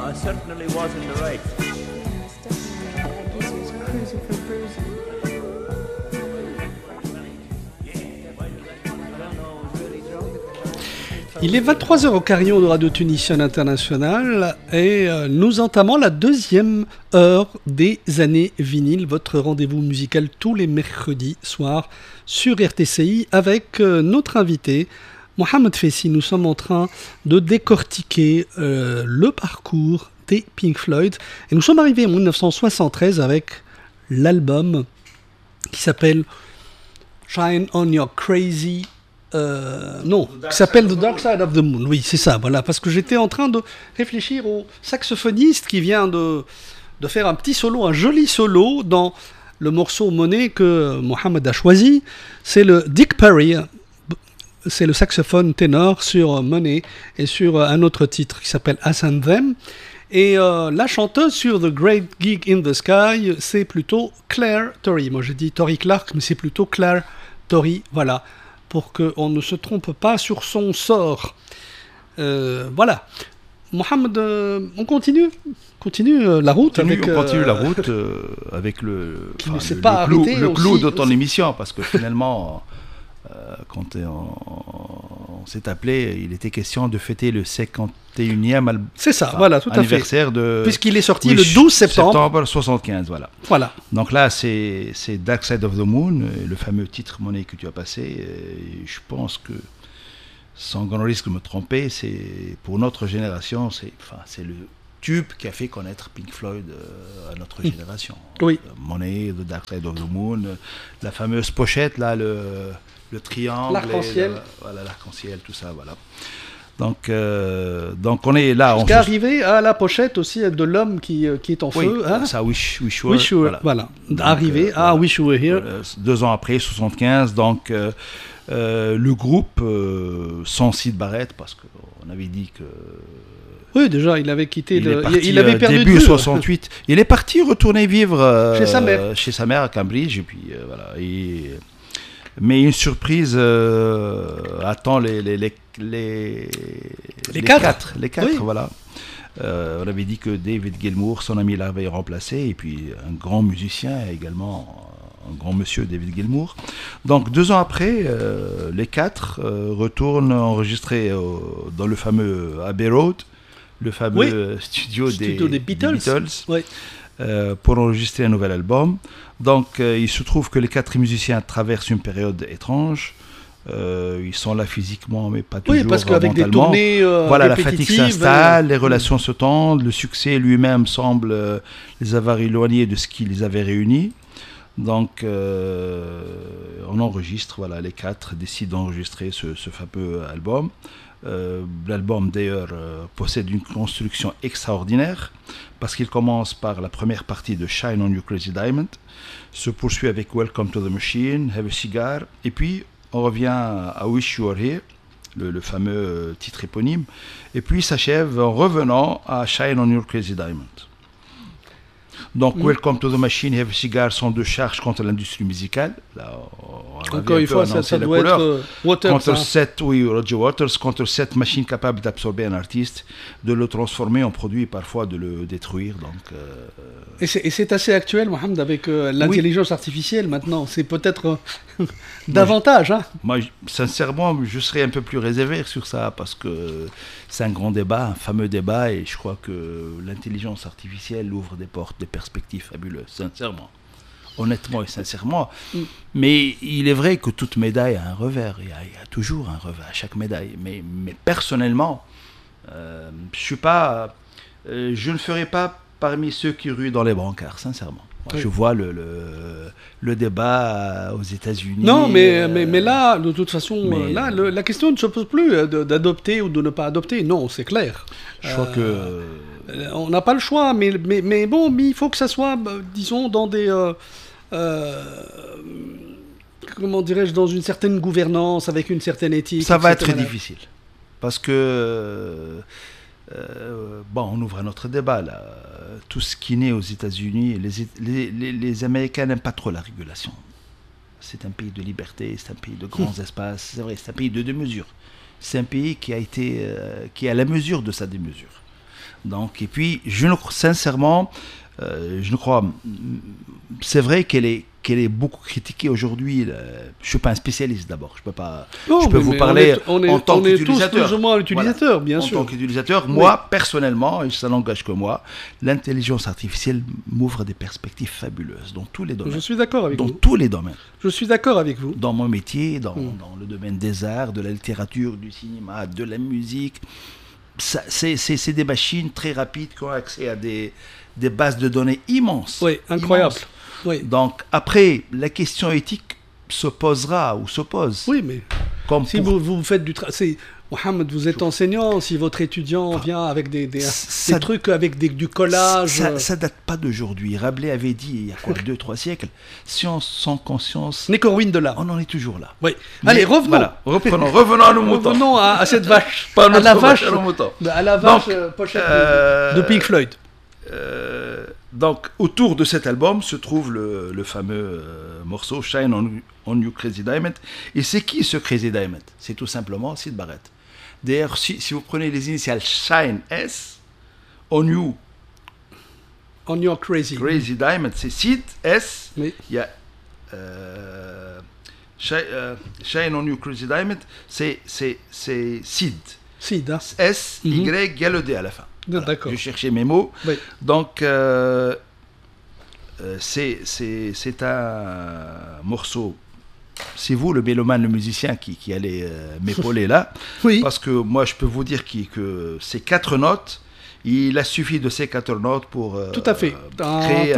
I certainly was in the right. Yes, definitely. I guess he was cruising for bruising. Il est 23h au Carillon de Radio Tunisienne Internationale et nous entamons la deuxième heure des années vinyles, votre rendez-vous musical tous les mercredis soirs sur RTCI avec notre invité Mohamed Fessi. Nous sommes en train de décortiquer le parcours des Pink Floyd et nous sommes arrivés en 1973 avec l'album qui s'appelle Shine on Your Crazy qui s'appelle The Dark Side of the Moon. Oui, c'est ça, voilà, parce que j'étais en train de réfléchir au saxophoniste qui vient de faire un petit solo, un joli solo dans le morceau Money que Mohamed a choisi. C'est le Dick Perry, c'est le saxophone ténor sur Money et sur un autre titre qui s'appelle Us and Them. Et la chanteuse sur The Great Gig in the Sky, c'est plutôt Claire Torrey. Moi j'ai dit Torrey Clark, mais c'est plutôt Claire Torrey, voilà, pour qu'on ne se trompe pas sur son sort. Voilà. Mohamed, on continue la route. On continue la route avec le clou de ton émission, parce que finalement, quand on s'est appelé, il était question de fêter le 51e c'est ça, voilà, tout anniversaire à fait. Puisqu'il est sorti le 12 septembre 75, voilà. Donc là, c'est Dark Side of the Moon, le fameux titre Money que tu as passé. Et je pense que, sans grand risque de me tromper, c'est pour notre génération, c'est le tube qui a fait connaître Pink Floyd à notre génération. Oui. Money, The Dark Side of the Moon, la fameuse pochette là, le triangle, l'arc-en-ciel, voilà, l'arc-en-ciel, tout ça, voilà. Donc on est là. Jusqu'à arriver à la pochette aussi de l'homme qui est en feu. Hein, ça, Wish You Were. Voilà. Arrivé à Wish You Were Here. 2 ans après, 75. Donc le groupe sans Syd Barrett, parce qu'on avait dit que. Oui, déjà, il avait quitté. Il avait perdu début 68. Il est parti retourner vivre chez sa mère à Cambridge, et puis voilà. Mais une surprise attend les quatre, oui. Voilà. On avait dit que David Gilmour, son ami, l'avait remplacé, et puis un grand musicien également, un grand monsieur David Gilmour. Donc 2 ans après, les 4 retournent enregistrer dans le fameux Abbey Road, le fameux studio des Beatles. Oui. Pour enregistrer un nouvel album. Donc il se trouve que les 4 musiciens traversent une période étrange. Ils sont là physiquement, mais pas toujours. Oui, parce qu'avec des mentalement. tournées voilà, la fatigue s'installe, les relations se tendent, le succès lui-même semble les avoir éloignés de ce qui les avait réunis. Donc on enregistre, voilà, les 4 décident d'enregistrer ce fameux album. L'album d'ailleurs possède une construction extraordinaire, parce qu'il commence par la première partie de Shine on Your Crazy Diamond, se poursuit avec Welcome to the Machine, Have a Cigar, et puis on revient à Wish You Were Here, le fameux titre éponyme, et puis s'achève en revenant à Shine on Your Crazy Diamond. Donc, Welcome to the Machine et Have a Cigar sont 2 charges contre l'industrie musicale. Là, encore une fois, ça doit être Waters. Contre 7, oui, Roger Waters, contre 7 machines capables d'absorber un artiste, de le transformer en produit et parfois de le détruire. Donc, Et c'est assez actuel, Mohamed, avec l'intelligence artificielle maintenant. C'est peut-être davantage. Moi, sincèrement, je serais un peu plus réservé sur ça, parce que c'est un grand débat, un fameux débat, et je crois que l'intelligence artificielle ouvre des portes, des perspectives fabuleuses, sincèrement. Honnêtement et sincèrement. Mais il est vrai que toute médaille a un revers. Il y a toujours un revers à chaque médaille. Mais personnellement, je ne ferai pas parmi ceux qui ruent dans les brancards, sincèrement. Oui. Je vois le débat aux États-Unis. Non, mais là, de toute façon, la question ne se pose plus d'adopter ou de ne pas adopter. Non, c'est clair. Je crois que... on n'a pas le choix, mais bon, il faut que ça soit, disons, dans des... comment dirais-je, dans une certaine gouvernance, avec une certaine éthique. Ça va être difficile. Parce que... on ouvre un autre débat là. Tout ce qui naît aux États-Unis, les Américains n'aiment pas trop la régulation. C'est un pays de liberté, c'est un pays de grands espaces, c'est vrai, c'est un pays de démesure. C'est un pays qui a la mesure de sa démesure. Donc, et puis, sincèrement, je ne crois. C'est vrai qu'elle est beaucoup critiquée aujourd'hui. Je ne suis pas un spécialiste d'abord. Je peux pas. Non, je peux vous parler en tant on est tous qu'utilisateur. plus ou moins utilisateurs, bien sûr. En tant qu'utilisateur, moi, personnellement, et ça n'engage que moi, l'intelligence artificielle m'ouvre des perspectives fabuleuses dans tous les domaines. Je suis d'accord avec dans vous. tous les domaines. Je suis d'accord avec vous. Dans mon métier, dans le domaine des arts, de la littérature, du cinéma, de la musique. C'est des machines très rapides qui ont accès à des bases de données immenses. Oui, incroyable. Immenses. Oui. Donc après, la question éthique se posera ou s'oppose. Oui, mais Comme si vous faites du travail... Mohamed, vous êtes enseignant, si votre étudiant vient avec des trucs, avec du collage... Ça date pas d'aujourd'hui. Rabelais avait dit, il y a quoi, 2-3 siècles, science sans conscience... N'est qu'en ruine de l'art. On en est toujours là. Oui. Allez, revenons. Voilà, revenons à nos moutons. Revenons à cette vache. Pas à la vache, Donc, pochette de Pink Floyd. Donc, autour de cet album se trouve le fameux morceau Shine on You Crazy Diamond. Et c'est qui ce Crazy Diamond? C'est tout simplement Syd Barrett. D'ailleurs, si vous prenez les initiales Shine S, On You Crazy Diamond, c'est Syd S. Oui. Il y a Shine on You Crazy Diamond, c'est Syd. Syd, hein. S, Y, il y a le D à la fin. Voilà. D'accord. Je cherchais mes mots. Oui. Donc, c'est un morceau. C'est vous, le mélomane, le musicien, qui allez m'épauler là. Oui. Parce que moi, je peux vous dire que ces 4 notes, il a suffi de ces 4 notes pour tout à fait. créer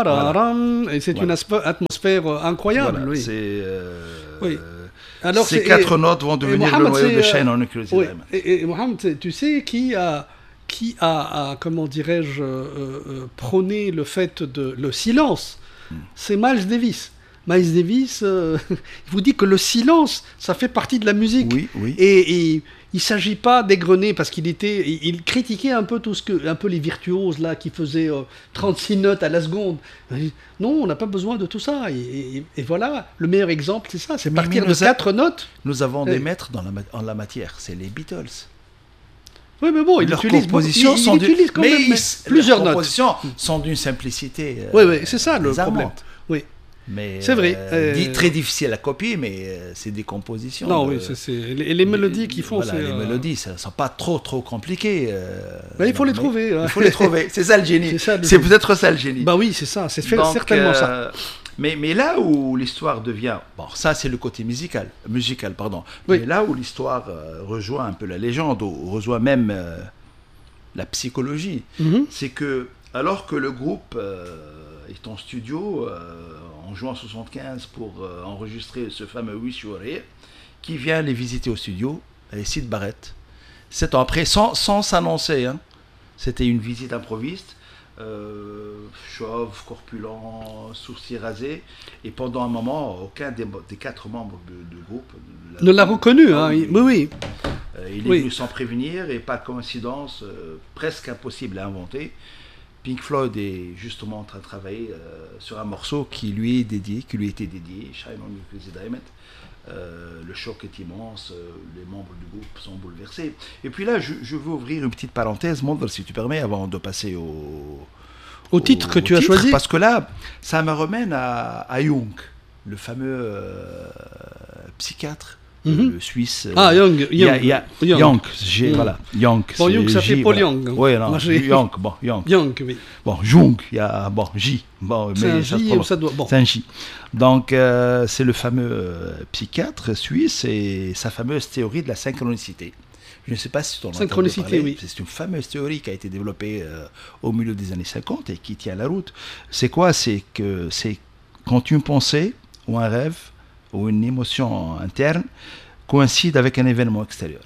Et c'est une atmosphère incroyable. Voilà, oui. Oui. Alors, ces 4 notes vont devenir le noyau de Shine on You Crazy Diamond. Et Mohamed, tu sais qui a comment dirais-je, prôné le fait de le silence? C'est Miles Davis. Miles Davis, il vous dit que le silence, ça fait partie de la musique. Oui, oui. Et il ne s'agit pas d'égrener, parce il critiquait un peu un peu les virtuoses là, qui faisaient 36 notes à la seconde. Non, on n'a pas besoin de tout ça. Et voilà, le meilleur exemple, c'est ça, c'est partir de 4 notes. Nous avons des maîtres en la matière, c'est les Beatles. Oui, mais bon, leurs compositions utilise quand même plusieurs notes. Leurs compositions sont d'une simplicité. Oui, c'est ça le problème. Oui. Mais c'est vrai. Très difficile à copier, mais c'est des compositions. Non, oui, les mélodies qu'ils font. Voilà, les mélodies, ça ne sont pas trop compliquées. Il faut les trouver. Il faut les trouver. C'est ça le génie. C'est peut-être ça le génie. Bah oui, c'est ça. C'est certainement ça. Mais là où l'histoire devient... Bon, ça c'est le côté musical, pardon. Oui. Mais là où l'histoire rejoint un peu la légende, ou rejoint même la psychologie, c'est que alors que le groupe est en studio, en juin 75 pour enregistrer ce fameux Wish You Were Here, qui vient les visiter au studio, Syd Barrett, 7 ans après, sans s'annoncer, hein. C'était une visite improviste. Chauve, corpulent, sourcils rasés, et pendant un moment, aucun des 4 membres du groupe ne l'a reconnu. Hein. Oui. Il est venu sans prévenir, et par coïncidence, presque impossible à inventer. Pink Floyd est justement en train de travailler sur un morceau qui lui était dédié, Shine on You Crazy Diamond. Le choc est immense, les membres du groupe sont bouleversés. Et puis là, je veux ouvrir une petite parenthèse, Mondre, si tu permets, avant de passer au titre que tu as choisi. Parce que là, ça me ramène à Jung, le fameux psychiatre. Le Suisse. Jung. Voilà, Jung. Bon, Jung, ça fait Paul Young. Oui, non, Jung, oui. Bon, Jung, il y a, J. Bon, c'est un J ou ça doit... Bon. C'est un J. Donc, c'est le fameux psychiatre suisse et sa fameuse théorie de la synchronicité. Je ne sais pas si tu en as entendu parler. Oui. C'est une fameuse théorie qui a été développée au milieu des années 50 et qui tient la route. C'est quoi? C'est quand une pensée ou un rêve ou une émotion interne coïncide avec un événement extérieur,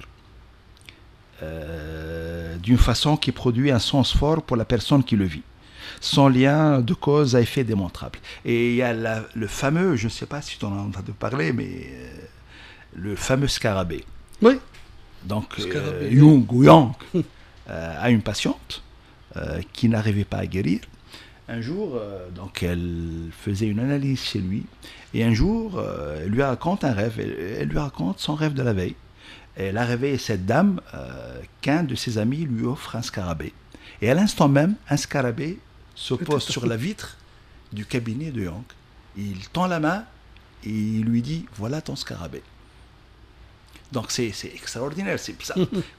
d'une façon qui produit un sens fort pour la personne qui le vit, sans lien de cause à effet démontrable. Et il y a le fameux, je ne sais pas si tu en as entendu parler, mais le fameux scarabée. Oui. Donc Jung a une patiente qui n'arrivait pas à guérir. Un jour, donc elle faisait une analyse chez lui, et un jour, elle lui raconte un rêve. Elle lui raconte son rêve de la veille. Elle a réveillé cette dame qu'un de ses amis lui offre un scarabée. Et à l'instant même, un scarabée se pose sur la vitre du cabinet de Young. Il tend la main et il lui dit « Voilà ton scarabée ». Donc c'est extraordinaire. C'est ça.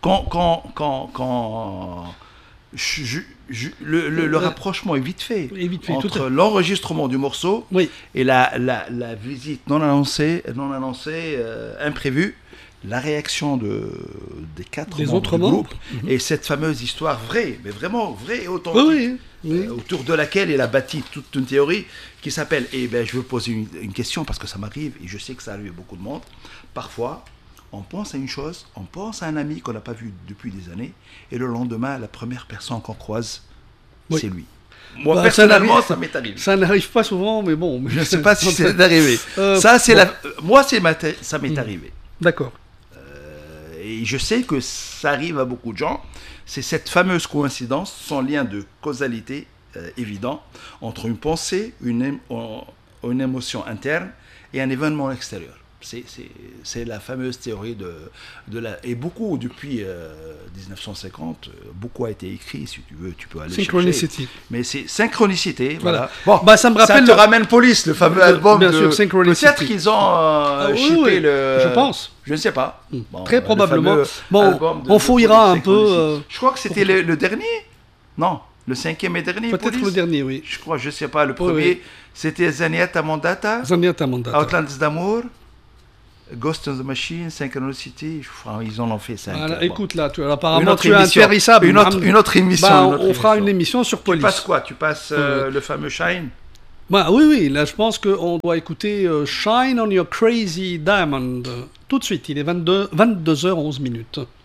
Le rapprochement est vite fait, entre l'enregistrement du morceau et la visite non annoncée, imprévue, la réaction des quatre membres du groupe, et cette fameuse histoire vraie, mais vraiment vraie et authentique, autour de laquelle il a bâti toute une théorie qui s'appelle, je veux poser une question parce que ça m'arrive, et je sais que ça arrive à beaucoup de monde, parfois, on pense à une chose, on pense à un ami qu'on n'a pas vu depuis des années, et le lendemain, la première personne qu'on croise, c'est lui. Moi, personnellement, ça m'est arrivé. Ça n'arrive pas souvent, mais bon. Je ne sais pas si c'est arrivé. Moi, ça m'est arrivé. D'accord. Et je sais que ça arrive à beaucoup de gens. C'est cette fameuse coïncidence, sans lien de causalité évident, entre une pensée, une émotion interne et un événement extérieur. C'est la fameuse théorie et beaucoup depuis 1950, beaucoup a été écrit, si tu veux, tu peux aller Synchronicity. chercher. Mais c'est synchronicité, voilà. Bon, ça me rappelle ça te ramène Police, le fameux album. Bien sûr, Synchronicity. Peut-être qu'ils ont shippé le. Je pense. Je ne sais pas. Bon, très probablement. Bon, on fouillera un peu. Je crois que c'était le dernier. Non. Le 5e et dernier. Peut-être le dernier, oui. Je ne sais pas. Le premier, c'était Zaniata Mandata. Outlands d'amour. Ghost in the Machine, Synchronicity, ils en ont fait 5. Voilà, écoute là, apparemment tu es impérissable. Une autre émission. On fera une émission sur Police. Tu passes quoi? Tu passes le fameux Shine? Oui, là je pense qu'on doit écouter Shine on Your Crazy Diamond. Tout de suite, il est 22h11.